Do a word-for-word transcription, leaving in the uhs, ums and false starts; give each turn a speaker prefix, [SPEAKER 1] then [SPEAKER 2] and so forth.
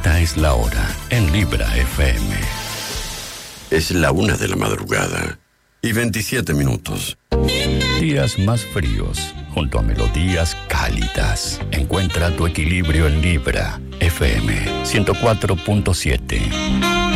[SPEAKER 1] Esta es la hora en Libra F M.
[SPEAKER 2] Es la una de la madrugada y veintisiete minutos.
[SPEAKER 1] Días más fríos, junto a melodías cálidas. Encuentra tu equilibrio en Libra F M ciento cuatro punto siete.